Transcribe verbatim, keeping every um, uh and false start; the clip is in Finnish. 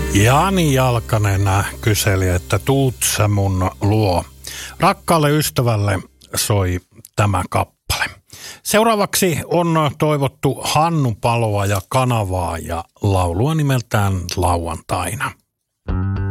Jani Jalkanen kyseli, että tuut sä mun luo. Rakkaalle ystävälle soi tämä kappale. Seuraavaksi on toivottu Hannu Paloa ja Kanavaa ja laulua nimeltään Lauantaina.